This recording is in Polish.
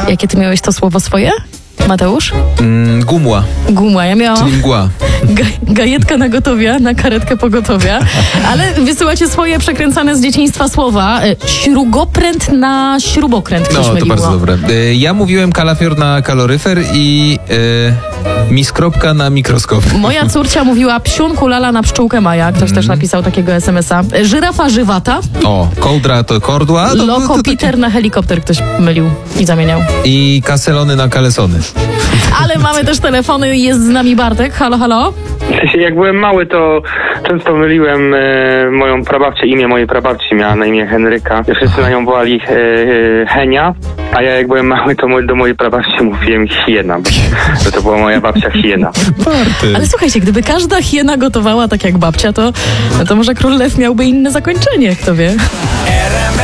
Jakie ty miałeś to słowo swoje, Mateusz? Gumła. Guma. Ja miałam Czyli mgła. gajetka na gotowie, na karetkę pogotowia. Ale wysyłacie swoje przekręcane z dzieciństwa słowa. Śrubokręt na śrubokręt ktoś No, to myliło. bardzo dobre. Ja mówiłem kalafior na kaloryfer i miskropka na mikroskop. Moja córcia mówiła psiunku lala na pszczółkę Maja. Ktoś też napisał takiego SMS-a. Żyrafa żywata. O, kołdra to kordła. Loko Peter na helikopter ktoś mylił i zamieniał. I kaselony na kalesony. Ale mamy też telefony. Jest z nami Bartek. Halo, halo. W sensie, jak byłem mały, to często myliłem moją prababcię, imię mojej prababci miała na imię Henryka. Wszyscy na nią wołali Henia, a ja jak byłem mały, to do mojej prababci mówiłem hiena, bo to była moja babcia hiena. Barty. Ale słuchajcie, gdyby każda hiena gotowała tak jak babcia, to może Król Lew miałby inne zakończenie, kto wie.